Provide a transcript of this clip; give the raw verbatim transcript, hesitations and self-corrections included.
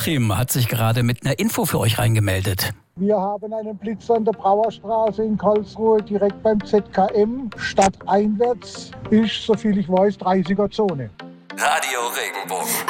Joachim hat sich gerade mit einer Info für euch reingemeldet. Wir haben einen Blitz an der Brauerstraße in Karlsruhe, direkt beim Z K M. Stadteinwärts ist, soviel ich weiß, dreißiger Zone. Radio Regenbogen.